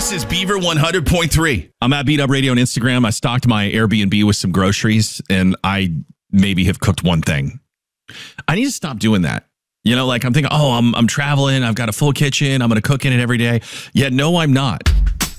This is Beaver 100.3. I'm at Beat Up Radio on Instagram. I stocked my Airbnb with some groceries, and I maybe have cooked one thing. I need to stop doing that. You know, like I'm thinking, I'm traveling. I've got a full kitchen. I'm going to cook in it every day. Yet, no, I'm not.